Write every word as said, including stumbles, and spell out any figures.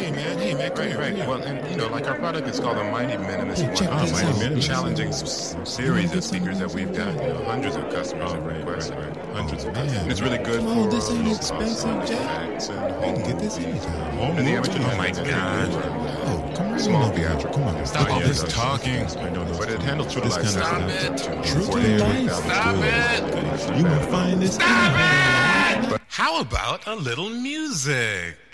Hey man, hey man, come Right, here, right. come here. Well, and you know, like our product is called the Mighty Minimalist. Hey, check One. this Mighty out. Minimalist. Listen. Challenging s- series of speakers that we've got. You know, hundreds of customers have requested. Hundreds of And man. it's really good Come for on, this ain't low expensive, cost Jack. effects and You home can get this movies. anytime. Home And the movies, amateur oh my is very God. good for Oh, come on. small over here. theatrical. Come on. Stop Stop all this this talking. I know those. But it handles true This life. kind of Stop stuff. it. True to life. Stop it. You will find this. Stop it. How about a little music?